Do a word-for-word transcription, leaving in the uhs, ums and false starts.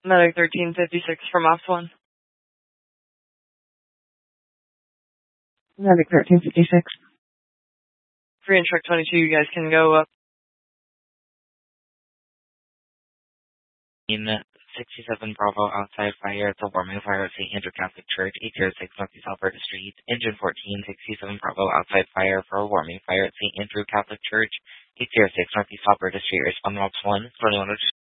Medic thirteen fifty-six from Ops one. Medic thirteen fifty-six. Free and truck twenty-two, you guys can go up. In sixty-seven Bravo outside fire at the warming fire at Saint Andrew Catholic Church, eight oh six Northeast Alberta Street. Engine fourteen, sixty-seven Bravo outside fire for a warming fire at Saint Andrew Catholic Church, eight oh six Northeast Alberta Street. Respond to Ops one, twenty-one